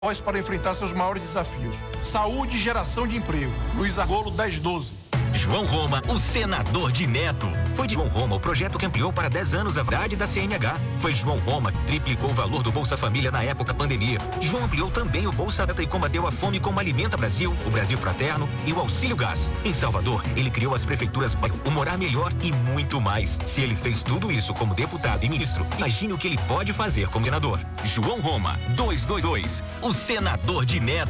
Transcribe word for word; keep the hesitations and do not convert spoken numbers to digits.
voz para enfrentar seus maiores desafios. Saúde e geração de emprego. Luiz Argolo, dez doze. João Roma, o senador de Neto. Foi de João Roma o projeto que ampliou para dez anos a validade da C N H. Foi João Roma que triplicou o valor do Bolsa Família na época pandemia. João ampliou também o Bolsa Meta e combateu a fome como Alimenta Brasil, o Brasil Fraterno e o Auxílio Gás. Em Salvador, ele criou as prefeituras O Morar Melhor e muito mais. Se ele fez tudo isso como deputado e ministro, imagine o que ele pode fazer como senador. João Roma, duzentos e vinte e dois, o senador de Neto.